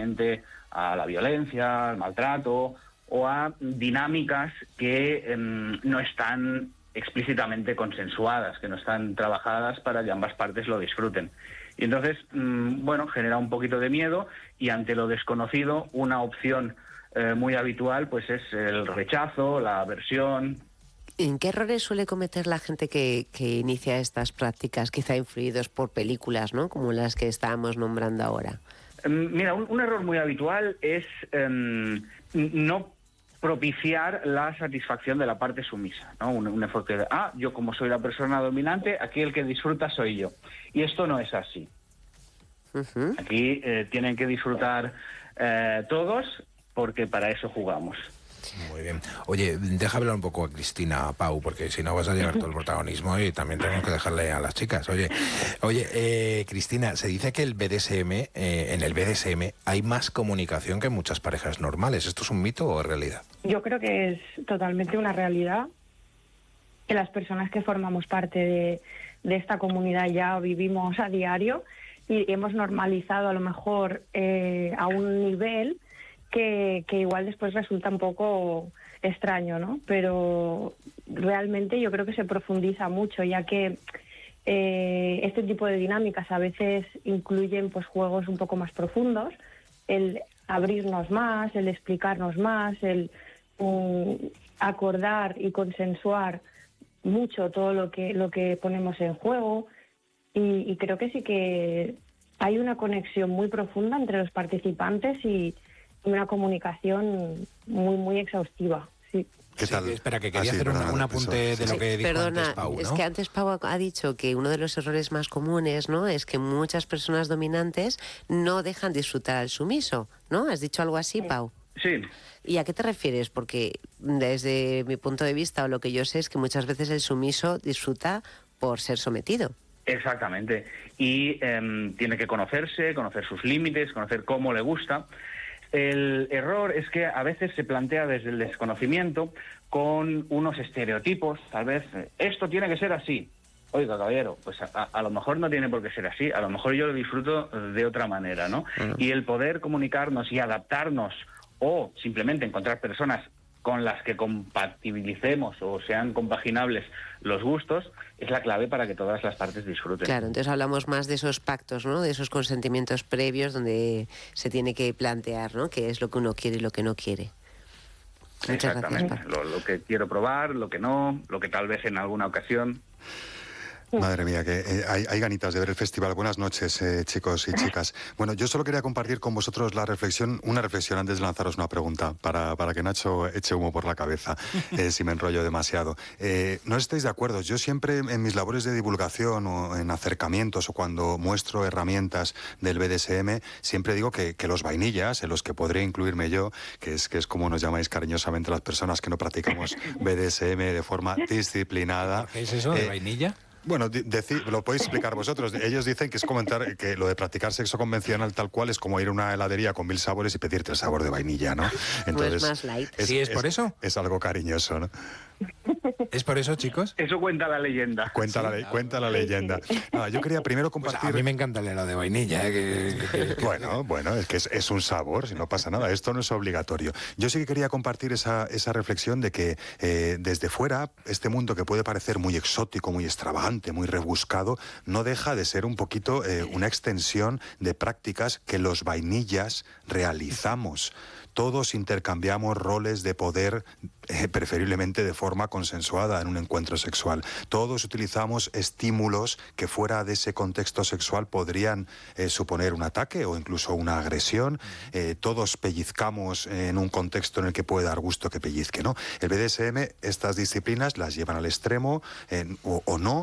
directamente a la violencia, al maltrato o a dinámicas que no están explícitamente consensuadas, que no están trabajadas para que ambas partes lo disfruten. Y entonces, genera un poquito de miedo, y ante lo desconocido, una opción muy habitual pues es el rechazo, la aversión. ¿En qué errores suele cometer la gente que inicia estas prácticas, quizá influidos por películas, ¿no?, como las que estábamos nombrando ahora? Mira, un error muy habitual es no propiciar la satisfacción de la parte sumisa, ¿no? Un enfoque de, yo como soy la persona dominante, aquí el que disfruta soy yo. Y esto no es así. Uh-huh. Aquí tienen que disfrutar todos, porque para eso jugamos. Muy bien. Oye, deja hablar un poco a Cristina, Pau, porque si no vas a llevar todo el protagonismo y también tenemos que dejarle a las chicas. Oye, Cristina, se dice que el BDSM, en el BDSM hay más comunicación que en muchas parejas normales. ¿Esto es un mito o es realidad? Yo creo que es totalmente una realidad, que las personas que formamos parte de esta comunidad ya vivimos a diario y hemos normalizado a lo mejor a un nivel que igual después resulta un poco extraño, ¿no? Pero realmente yo creo que se profundiza mucho, ya que este tipo de dinámicas a veces incluyen pues juegos un poco más profundos, el abrirnos más, el explicarnos más, el acordar y consensuar mucho todo lo que ponemos en juego, y creo que sí que hay una conexión muy profunda entre los participantes y una comunicación muy, muy exhaustiva, sí. ¿Qué tal? Sí, espera, que quería hacer un apunte de lo que dijo antes Pau, ¿no? Es que antes Pau ha dicho que uno de los errores más comunes, ¿no?, es que muchas personas dominantes no dejan disfrutar al sumiso, ¿no? ¿Has dicho algo así, Pau? Sí. ¿Y a qué te refieres? Porque desde mi punto de vista, o lo que yo sé, es que muchas veces el sumiso disfruta por ser sometido. Exactamente. Y tiene que conocer sus límites, conocer cómo le gusta. El error es que a veces se plantea desde el desconocimiento con unos estereotipos, tal vez, esto tiene que ser así. Oiga, caballero, pues a lo mejor no tiene por qué ser así, a lo mejor yo lo disfruto de otra manera, ¿no? Y el poder comunicarnos y adaptarnos, o simplemente encontrar personas con las que compatibilicemos o sean compaginables los gustos, es la clave para que todas las partes disfruten. Claro, entonces hablamos más de esos pactos, ¿no?, de esos consentimientos previos donde se tiene que plantear, ¿no?, qué es lo que uno quiere y lo que no quiere. Muchas Exactamente, gracias, lo que quiero probar, lo que no, lo que tal vez en alguna ocasión. Madre mía, que hay ganitas de ver el festival. Buenas noches, chicos y chicas. Bueno, yo solo quería compartir con vosotros una reflexión antes de lanzaros una pregunta, para que Nacho eche humo por la cabeza, si me enrollo demasiado. ¿No estáis de acuerdo? Yo siempre en mis labores de divulgación o en acercamientos o cuando muestro herramientas del BDSM, siempre digo que los vainillas, en los que podría incluirme yo, que es como nos llamáis cariñosamente las personas que no practicamos BDSM de forma disciplinada. ¿Qué es eso de vainilla? Bueno, lo podéis explicar vosotros. Ellos dicen que es comentar que lo de practicar sexo convencional tal cual es como ir a una heladería con 1000 sabores y pedirte el sabor de vainilla, ¿no? Entonces, más light. ¿Sí es por eso? Es algo cariñoso, ¿no? ¿Es por eso, chicos? Eso cuenta la leyenda. Cuenta la leyenda. No, yo quería primero compartir... Pues a mí me encanta el helado de vainilla. Bueno, es que es un sabor, si no pasa nada. Esto no es obligatorio. Yo sí que quería compartir esa reflexión de que desde fuera, este mundo que puede parecer muy exótico, muy extravagante, muy rebuscado, no deja de ser un poquito una extensión de prácticas que los vainillas realizamos. Todos intercambiamos roles de poder, preferiblemente de forma consensuada en un encuentro sexual. Todos utilizamos estímulos que fuera de ese contexto sexual podrían suponer un ataque o incluso una agresión. Todos pellizcamos en un contexto en el que puede dar gusto que pellizque, ¿no? El BDSM, estas disciplinas las llevan al extremo o no,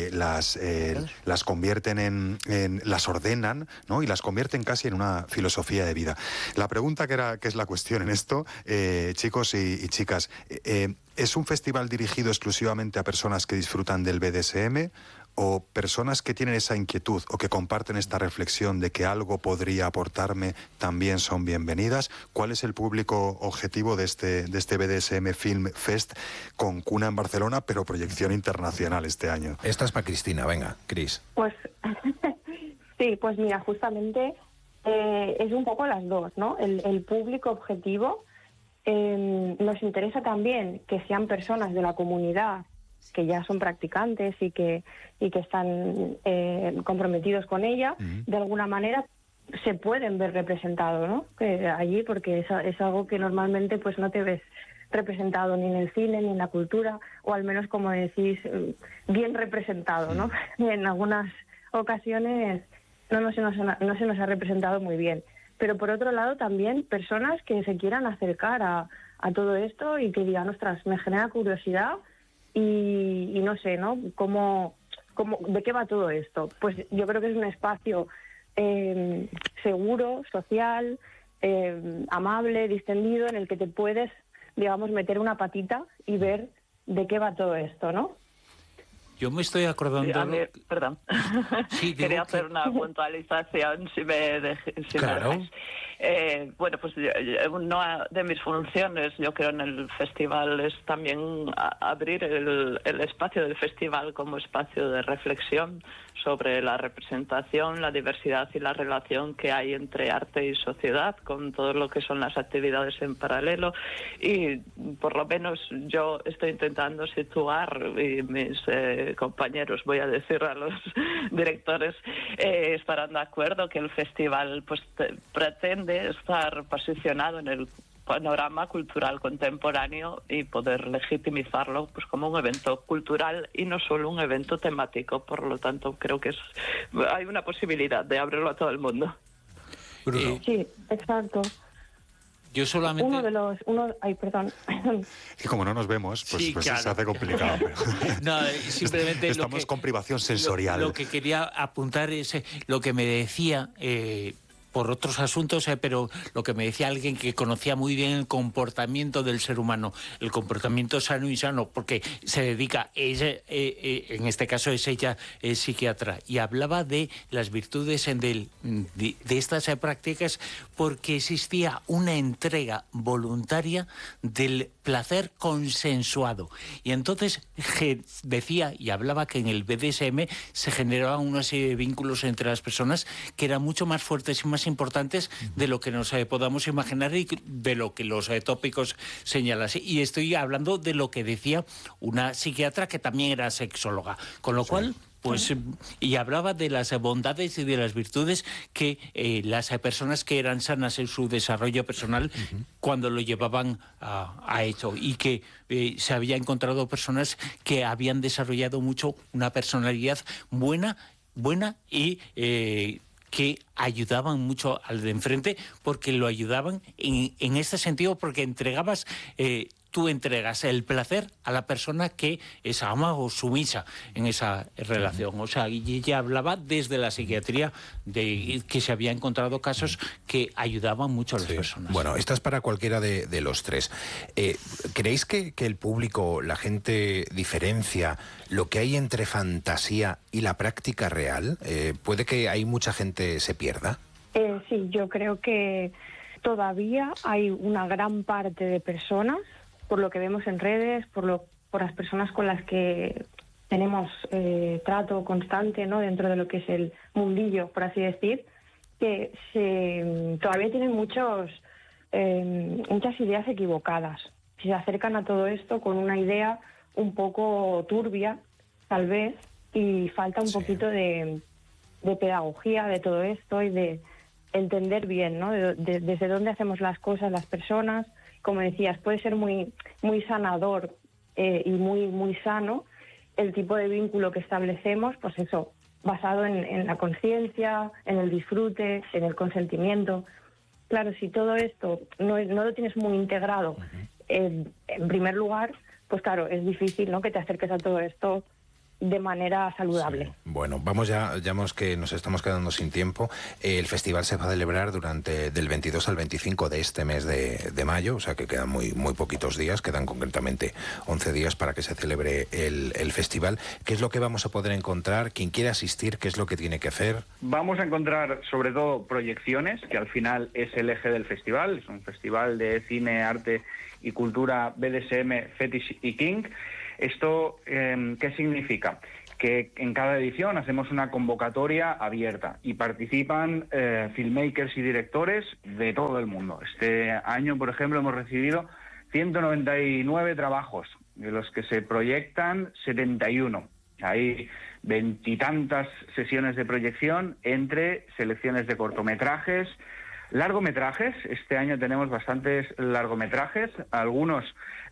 las convierten las ordenan, ¿no? Y las convierten casi en una filosofía de vida. La pregunta que es la cuestión en esto, chicos y chicas, ¿es un festival dirigido exclusivamente a personas que disfrutan del BDSM o personas que tienen esa inquietud o que comparten esta reflexión de que algo podría aportarme también son bienvenidas? ¿Cuál es el público objetivo de este BDSM Film Fest con cuna en Barcelona pero proyección internacional este año? Esta es para Cristina, venga, Cris. Pues sí, pues mira, justamente es un poco las dos, ¿no? El público objetivo. Nos interesa también que sean personas de la comunidad que ya son practicantes y que están comprometidos con ella. De alguna manera se pueden ver representados, ¿no? Allí, porque es algo que normalmente pues no te ves representado ni en el cine ni en la cultura, o al menos, como decís, bien representado, ¿no? En algunas ocasiones no se nos ha representado muy bien. Pero por otro lado también personas que se quieran acercar a todo esto y que digan, ostras, me genera curiosidad y no sé, ¿no? ¿De qué va todo esto? Pues yo creo que es un espacio seguro, social, amable, distendido, en el que te puedes, digamos, meter una patita y ver de qué va todo esto, ¿no? Yo me estoy acordando... Perdón. Sí, quería hacer una puntualización, si me dejáis. Bueno, pues una de mis funciones, yo creo, en el festival es también abrir el espacio del festival como espacio de reflexión sobre la representación, la diversidad y la relación que hay entre arte y sociedad, con todo lo que son las actividades en paralelo. Y por lo menos yo estoy intentando situar, y mis compañeros, voy a decir a los directores, estarán de acuerdo que el festival pues pretende estar posicionado en el panorama cultural contemporáneo y poder legitimizarlo pues como un evento cultural y no solo un evento temático. Por lo tanto, creo que hay una posibilidad de abrirlo a todo el mundo. Sí, exacto. Yo solamente... Ay, perdón. Y como no nos vemos, pues, Sí, pues claro. se hace complicado. No, simplemente estamos con privación sensorial. Lo que quería apuntar es lo que me decía... por otros asuntos, pero lo que me decía alguien que conocía muy bien el comportamiento del ser humano, el comportamiento sano y sano, porque se dedica, en este caso es ella, es psiquiatra, y hablaba de las virtudes de estas prácticas porque existía una entrega voluntaria del placer consensuado. Y entonces decía y hablaba que en el BDSM se generaban una serie de vínculos entre las personas que eran mucho más fuertes y más importantes de lo que nos podamos imaginar y de lo que los tópicos señalan. Y estoy hablando de lo que decía una psiquiatra que también era sexóloga, con lo cual... Pues, y hablaba de las bondades y de las virtudes que las personas que eran sanas en su desarrollo personal cuando lo llevaban a hecho, y que se había encontrado personas que habían desarrollado mucho una personalidad buena y que ayudaban mucho al de enfrente, porque lo ayudaban en este sentido, porque entregabas... tú entregas el placer a la persona que es ama o sumisa en esa relación. O sea, y ella hablaba desde la psiquiatría de que se había encontrado casos que ayudaban mucho a las personas. Bueno, esta es para cualquiera de los tres. ¿Creéis que el público, la gente, diferencia lo que hay entre fantasía y la práctica real? ¿Puede que hay mucha gente se pierda? Sí, yo creo que todavía hay una gran parte de personas, por lo que vemos en redes, por las personas con las que tenemos trato constante, ¿no?, dentro de lo que es el mundillo, por así decir, que todavía tienen muchas ideas equivocadas. Se acercan a todo esto con una idea un poco turbia, tal vez, y falta un poquito de pedagogía de todo esto y de entender bien, ¿no?, desde dónde hacemos las cosas las personas. Como decías, puede ser muy, muy sanador y muy, muy sano el tipo de vínculo que establecemos, pues eso, basado en la conciencia, en el disfrute, en el consentimiento. Claro, si todo esto no lo tienes muy integrado, en primer lugar, pues claro, es difícil, ¿no?, que te acerques a todo esto de manera saludable. Sí. Bueno, vamos ya vemos que nos estamos quedando sin tiempo. El festival se va a celebrar del 22 al 25 de este mes de mayo, o sea que quedan muy poquitos días, quedan concretamente 11 días para que se celebre el festival. ¿Qué es lo que vamos a poder encontrar? Quien quiera asistir, ¿qué es lo que tiene que hacer? Vamos a encontrar sobre todo proyecciones, que al final es el eje del festival. Es un festival de cine, arte y cultura BDSM, Fetish y Kink. ¿Esto qué significa? que en cada edición hacemos una convocatoria abierta y participan filmmakers y directores de todo el mundo. Este año, por ejemplo, hemos recibido 199 trabajos, de los que se proyectan 71. Hay 20 y tantas sesiones de proyección entre selecciones de cortometrajes, largometrajes. Este año tenemos bastantes largometrajes, algunos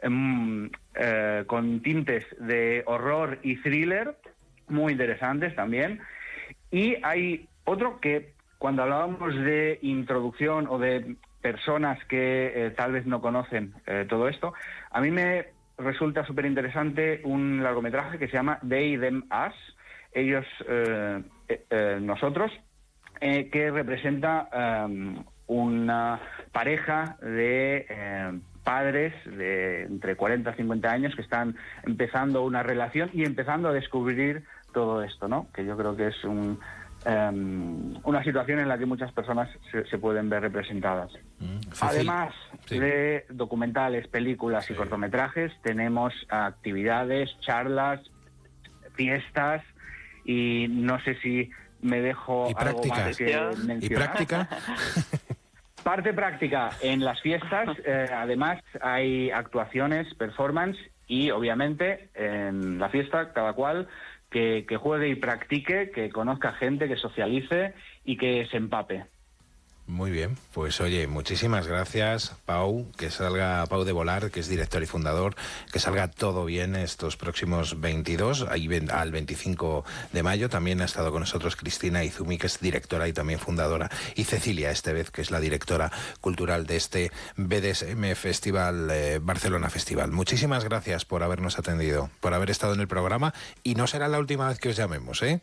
con tintes de horror y thriller, muy interesantes también. Y hay otro que, cuando hablábamos de introducción o de personas que tal vez no conocen todo esto, a mí me resulta súper interesante un largometraje que se llama They, Them, Us, ellos, nosotros, que representa una pareja de padres de entre 40 y 50 años que están empezando una relación y empezando a descubrir todo esto, ¿no? Que yo creo que es una situación en la que muchas personas se pueden ver representadas. Además de documentales, películas y cortometrajes, tenemos actividades, charlas, fiestas, y no sé si me dejo algo más que mencionar. ¿Y práctica? Parte práctica en las fiestas, además hay actuaciones, performance, y obviamente en la fiesta cada cual que juegue y practique, que conozca gente, que socialice y que se empape. Muy bien, pues oye, muchísimas gracias, Pau, que salga Pau de Volar, que es director y fundador, que salga todo bien estos próximos 22 al 25 de mayo. También ha estado con nosotros Cristina Izumi, que es directora y también fundadora, y Cecilia Estevez, que es la directora cultural de este BDSM Festival, Barcelona Festival. Muchísimas gracias por habernos atendido, por haber estado en el programa, y no será la última vez que os llamemos, ¿eh?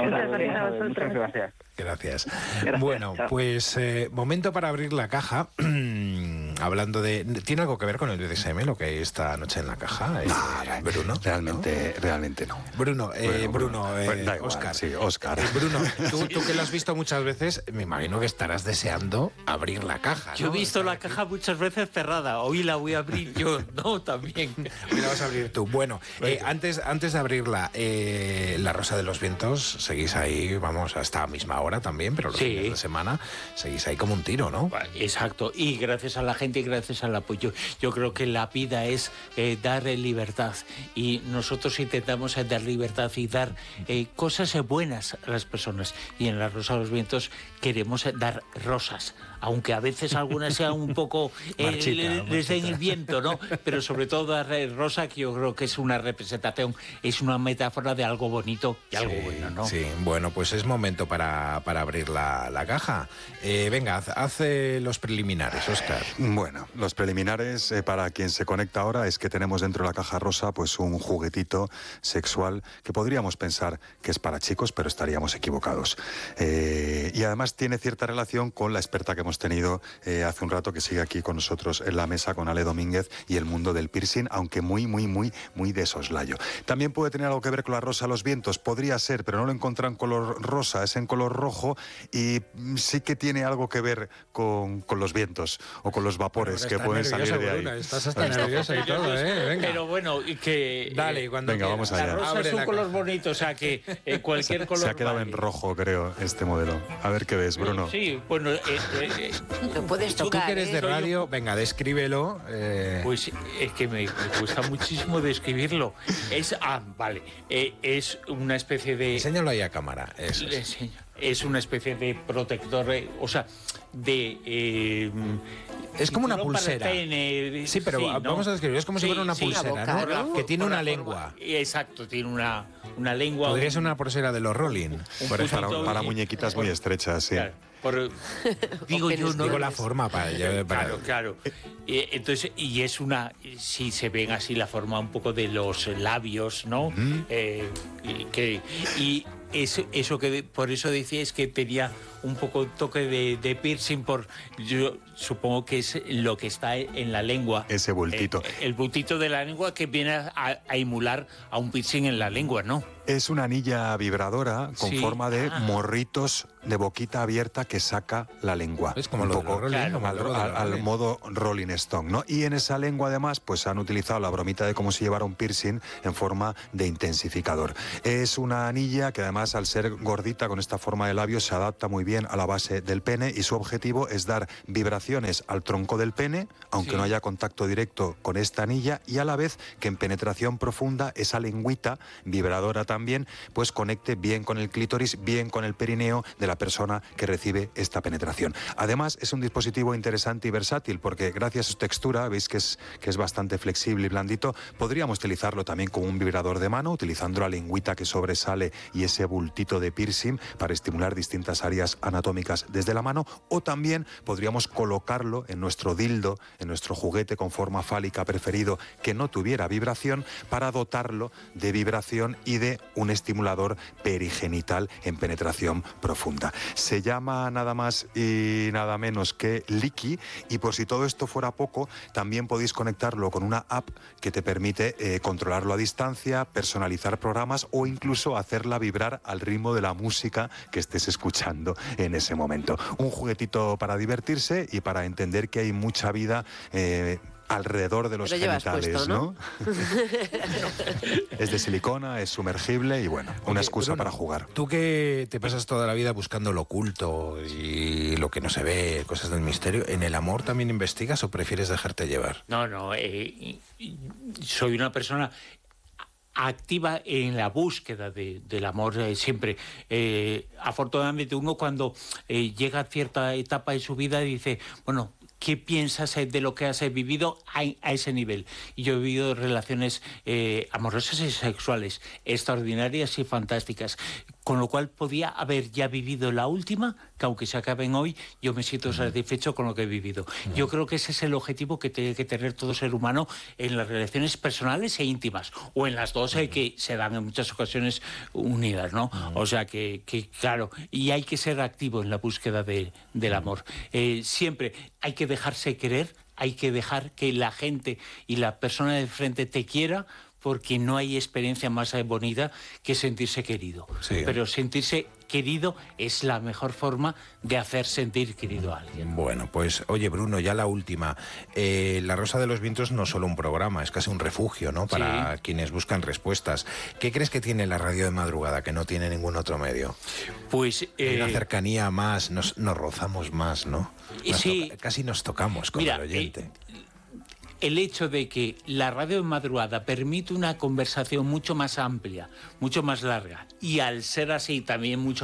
Muchas gracias. Gracias. Bueno, pues momento para abrir la caja. Hablando de... ¿Tiene algo que ver con el BDSM lo que hay esta noche en la caja, Bruno? Realmente no. Bruno, igual, Óscar. Sí, Óscar. Bruno, tú que lo has visto muchas veces, me imagino que estarás deseando abrir la caja, ¿no? Yo he visto la caja muchas veces cerrada. Hoy la voy a abrir yo, ¿no? También. Hoy la vas a abrir tú. Bueno, antes de abrirla, La Rosa de los Vientos, seguís ahí, vamos, hasta la misma hora también, pero los fines de semana seguís ahí como un tiro, ¿no? Exacto. Y gracias a la gente y gracias al apoyo. Yo creo que la vida es dar libertad, y nosotros intentamos dar libertad y dar cosas buenas a las personas, y en La Rosa de los Vientos queremos dar rosas, aunque a veces algunas sean un poco les den el viento, ¿no? Pero sobre todo dar rosa, que yo creo que es una representación, es una metáfora de algo bonito y algo bueno, ¿no? Sí, bueno, pues es momento para abrir la caja. Venga, haz los preliminares, Óscar. Bueno, los preliminares, para quien se conecta ahora, es que tenemos dentro de la caja rosa pues un juguetito sexual que podríamos pensar que es para chicos, pero estaríamos equivocados. Y además tiene cierta relación con la experta que hemos tenido hace un rato, que sigue aquí con nosotros en la mesa, con Ale Domínguez, y el mundo del piercing, aunque muy de soslayo. También puede tener algo que ver con La Rosa de los Vientos, podría ser, pero no lo encontré en color rosa, es en color rojo, y sí que tiene algo que ver con los vientos o con los vapores que pueden salir de ahí. Bruna, estás hasta nerviosa y todo, Venga. Pero bueno, que... Dale, cuando venga, vamos allá. La rosa es un color bonito, o sea que cualquier color... Se ha quedado en rojo, creo, este modelo. A ver qué ves, Bruno. Sí, bueno... Lo puedes tocar. Tú que eres de radio, venga, descríbelo. Pues es que me cuesta muchísimo describirlo. Vale. Es una especie de... Enséñalo ahí a cámara. Eso Le enseño. Es una especie de protector, o sea, de... es como una pulsera. Sí, pero ¿no? vamos a describirlo. Es como si fuera una pulsera, ¿no? Que tiene una lengua. Exacto, tiene una lengua. Podría ser una pulsera de los Rolling. Para muñequitas muy estrechas, sí. Claro. Digo yo, no. Digo la forma para... Claro. Entonces, y es una... Si se ven así la forma un poco de los labios, ¿no? eso que por eso decíais que tenía un poco toque de piercing, yo supongo que es lo que está en la lengua. Ese bultito. El bultito de la lengua que viene a emular a un piercing en la lengua, ¿no? Es una anilla vibradora con forma de morritos de boquita abierta que saca la lengua. Es como un lo poco al modo Rolling Stone, ¿no? Y en esa lengua además pues han utilizado la bromita de cómo se llevara un piercing en forma de intensificador. Es una anilla que además al ser gordita con esta forma de labio se adapta muy bien a la base del pene y su objetivo es dar vibraciones al tronco del pene, aunque no haya contacto directo con esta anilla, y a la vez que en penetración profunda esa lengüita vibradora también pues conecte bien con el clítoris, bien con el perineo de la persona que recibe esta penetración. Además es un dispositivo interesante y versátil porque gracias a su textura, veis que es bastante flexible y blandito, podríamos utilizarlo también como un vibrador de mano, utilizando la lengüita que sobresale y ese bultito de piercing para estimular distintas áreas anatómicas desde la mano, o también podríamos colocarlo en nuestro dildo, en nuestro juguete con forma fálica preferido que no tuviera vibración, para dotarlo de vibración y de un estimulador perigenital en penetración profunda. Se llama nada más y nada menos que Leaky, y por si todo esto fuera poco, también podéis conectarlo con una app que te permite controlarlo a distancia, personalizar programas o incluso hacerla vibrar al ritmo de la música que estés escuchando en ese momento. Un juguetito para divertirse y para entender que hay mucha vida alrededor de los genitales, puesto, ¿no? Es de silicona, es sumergible y bueno, una excusa Bruno, para jugar. Tú que te pasas toda la vida buscando lo oculto y lo que no se ve, cosas del misterio, ¿en el amor también investigas o prefieres dejarte llevar? No, soy una persona activa en la búsqueda del amor siempre. Afortunadamente uno cuando llega a cierta etapa de su vida dice, bueno, ¿qué piensas de lo que has vivido a ese nivel? Y yo he vivido relaciones amorosas y sexuales extraordinarias y fantásticas, con lo cual podía haber ya vivido la última, que aunque se acaben hoy, yo me siento satisfecho con lo que he vivido. Yo creo que ese es el objetivo que tiene que tener todo ser humano en las relaciones personales e íntimas, o en las dos que se dan en muchas ocasiones unidas, ¿no? O sea que claro, y hay que ser activo en la búsqueda del amor. Siempre hay que dejarse querer, hay que dejar que la gente y la persona de frente te quiera, porque no hay experiencia más bonita que sentirse querido. Sí. Pero sentirse querido es la mejor forma de hacer sentir querido a alguien. Bueno, pues oye Bruno, ya la última. La Rosa de los Vientos no es solo un programa, es casi un refugio, ¿no? Para quienes buscan respuestas. ¿Qué crees que tiene la radio de madrugada que no tiene ningún otro medio? Pues hay una cercanía más, nos rozamos más, ¿no? Casi nos tocamos con el oyente. El hecho de que la radio de madrugada permite una conversación mucho más amplia, mucho más larga, y al ser así también mucho